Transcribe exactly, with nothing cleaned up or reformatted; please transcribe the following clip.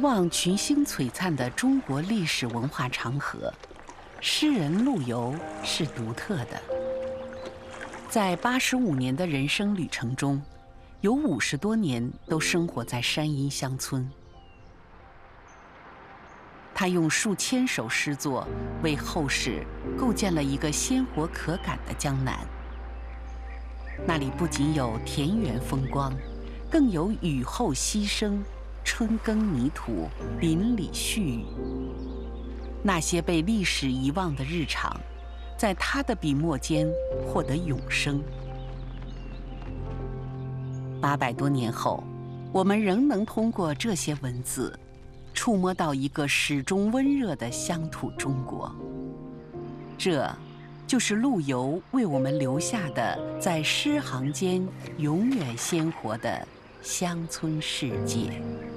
望群星璀璨的中国历史文化长河，诗人陆游是独特的。在八十五年的人生旅程中，有五十多年都生活在山阴乡村。他用数千首诗作为后世构建了一个鲜活可感的江南。那里不仅有田园风光，更有雨后溪声、春耕泥土、邻里絮语。那些被历史遗忘的日常，在他的笔墨间获得永生。八百多年后，我们仍能通过这些文字，触摸到一个始终温热的乡土中国。这就是陆游为我们留下的在诗行间永远鲜活的乡村世界。